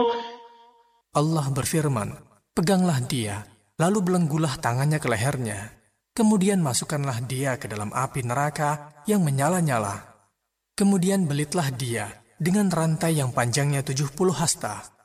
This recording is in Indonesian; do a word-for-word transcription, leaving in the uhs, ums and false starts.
Allah berfirman, peganglah dia, lalu belenggulah tangannya ke lehernya. Kemudian masukkanlah dia ke dalam api neraka yang menyala-nyala. Kemudian belitlah dia dengan rantai yang panjangnya tujuh puluh hasta.